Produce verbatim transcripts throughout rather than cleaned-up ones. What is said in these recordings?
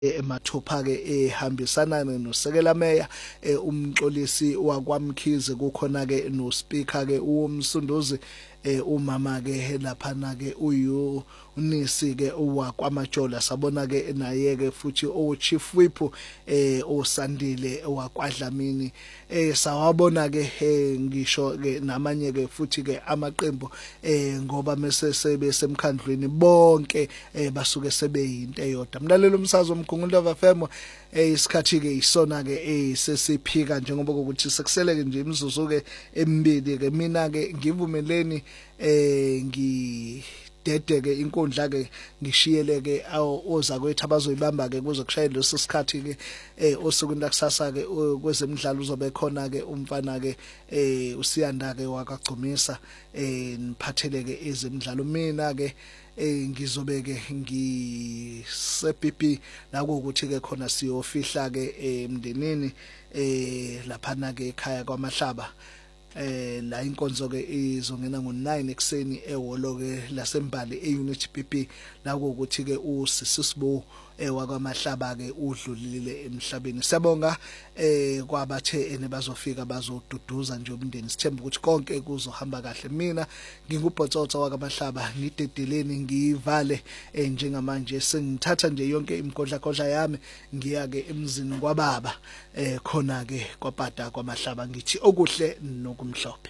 emathupha ke ehambisana nosekela meya umxolisi wakwamkhize kukhona ke no speaker ke uMsunduzi umama ke lapha na ke uyu unisi ke owakwamajola sabona ke naye ke futhi o chief whip eh osandile wakwaDlamini eh sawabona ke ngisho ke namanye ke futhi ke amaqembu eh ngoba mase sebe semkhandlweni bonke basuke sebeyinto eyodwa mlalelo umsazo umkhungulova F M eh isikhathi ke isona ke eh sesiphika njengoba ukuthi sekuseleke nje imizuzu ke emibili ke mina ke ngivumeleni eh ngi dedeke inkundla ke ngishiyeleke oza kwethu abazoyibamba ke kuze kushayele leso sikhathi ke eh osukwini lakusasa ke kwezemidlalo uzobe khona ke umfana ke eh usiyanda ke wakagcumisa eh niphatheleke ezemidlalo mina ke eh ngizobe ke ngise B B nako ukuthi ke khona siyofihla ke emndenini eh lapha na ke ekhaya kwaMahlaba eh la inkonzo ke izongena ngo nine ekseni ehholo ke lasembali eUnity B B la ukuthi ke usisisibo ewakwaMahlaba ke udlulile emhlabeni siyabonga eh kwabathe ene bazofika bazoduduza nje umndeni sithemba ukuthi konke kuzohamba kahle mina ngingubhotsotsa wakwaMahlaba ngidedeleni ngivale njengamanje sengithatha nje yonke imgodla kodla yami ngiya ke emzini kwababa eh khona ke kwaPata kwaMahlaba ngithi okuhle nokumhlophe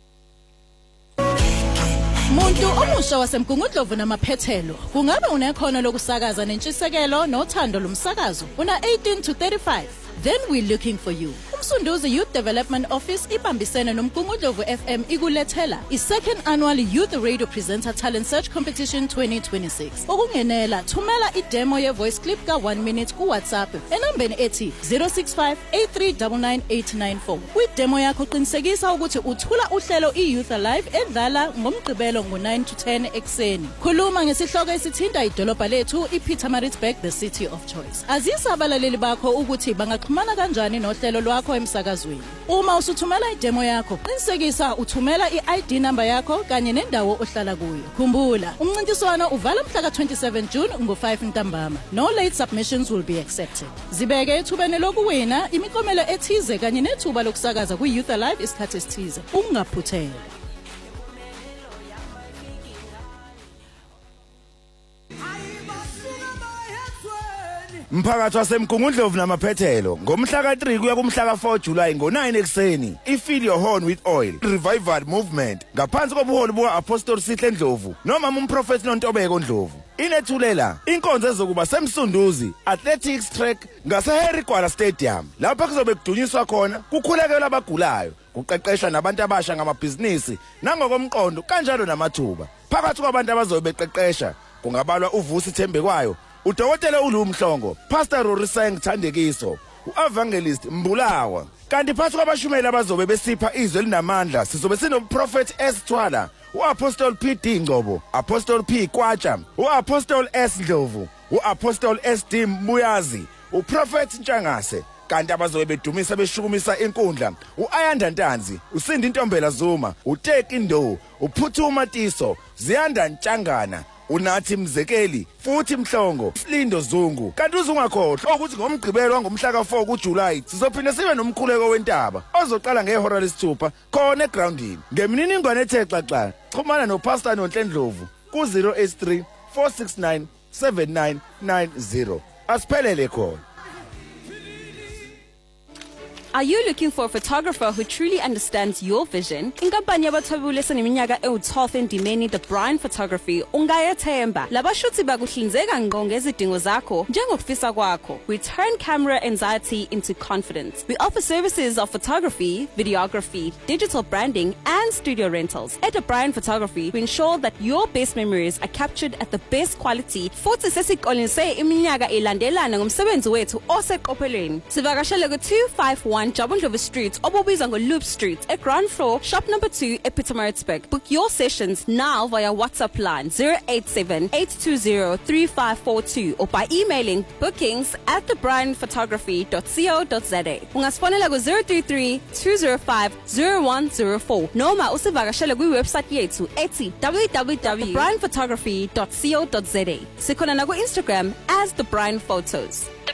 Muntu omusha wasemgungundlovu namaphethelo kungabe unekhono lokusakaza nentshisekelo nothando lomsakazo una eighteen to thirty-five then we're looking for you. Umsunduzi Youth Development Office ibambisene nomgungundlovu F M ikulethela i-second annual Youth Radio Presenter Talent Search Competition twenty twenty-six. Ukungenela thumela i-demo ye-voice clip ka one minute ku WhatsApp enambeni ethi zero six five eight three nine nine eight nine four. Kwi-demo yakho qinisekisa ukuthi uthula uhlelo i-Youth Alive edlala ngomgqibelo ngo nine to ten ekseni. Khuluma ngesihloko esithinta idolobha lethu iPietermaritzburg the city of choice. Azisa abalaleli bakho ukuthi bangaxhumana kanjani nohlelo lwakho emsakazweni. Uma usuthumela i-demo yakho qinisekisa uthumela i-I D number yakho kanye nendawo ohlala kuyo. Khumbula umncintiswano uvala mhla ka twenty-seven June ngo five ntambama. No late submissions will be accepted. Zibeke ethubeni lokuwina imiklomelo ethize kanye nethuba lokusakaza kwi-Youth Alive isikhathi esithize. Ungaphuthela. Mphakathi wasemgungundlovu namaphethelo ngomhla ka three kuya kumhla ka four July ngo nine ekseni iFill Your Horn with Oil Revival Movement ngaphansi kobuholi buka Apostle Sihle Ndlovu noma umprofeti noNtobeko Ndlovu inethulela inkonzo ezokuba semsunduzi athletics track ngase Harry Gwala Stadium lapha kuzobe kudunyiswa khona kukhulekelwa abagulayo kuqeqeshwa nabantu abasha ngamabhizinisi nangokomqondo kanjalo namathuba phakathi kwabantu abazobe beqeqesha kungabalwa uVusi Thembekwayo uDokotela uLumhlongo Pastor Roriseng Thandekiso uEvangelist Mbulawa kanti phansi kwabashumeli abazobe besipha izwe linamandla sizobe sinoProphet S Thwala uApostle P D Ngcobo Apostle P Kwacha uApostle S Ndlovu uApostle S D Mbuyazi uProphet Ntshangase kanti abazobe bedumisa beshukumisa inkundla uAyanda Ntanzi uSindi Ntombela Zuma uTeki Ndo uPhuthuma Tiso Ziyanda Ntshangana unathi Mzekeli futhi Mhlongo Slindo Zungu kanti uzungakhohlwa ukuthi ngomgqibelo ngomhla ka four kuJuly sizophinda sibe nomkhuleko wentaba ozoqala ngehora lesithupha khona egroundini ngemininingwane ethe xaxa xhumana noPastor Nonhlendlovu ku zero eight three four six nine seven nine nine zero asiphelele khona. Are you looking for a photographer who truly understands your vision? Inkampani yabathwebule seneminyaka ewu-twelve endimeni The Brian Photography ungayethemba. Labashuthi bakuhlinzeka ngqo ngezidingo zakho njengokufisa kwakho. We turn camera anxiety into confidence. We offer services of photography, videography, digital branding and studio rentals. At The Brian Photography, we ensure that your best memories are captured at the best quality. Futhi sesiqolise iminyaka elandelana ngomsebenzi wethu oseqophelweni. Sivakashele ku two five one one Jabundlova Street, Obobizango Loop Street, at ground floor, shop number two, at Pietermaritzburg. Book your sessions now via WhatsApp line zero eight seven, eight two zero, three five four two or by emailing bookings at the brian photography dot co dot za. Ungasfonela ku zero three three, two zero five, zero one zero four noma usivakashele kwi-website yethu ethi w w w dot the brian photography dot co dot za. Sikhona na ku Instagram as The Brian Photos.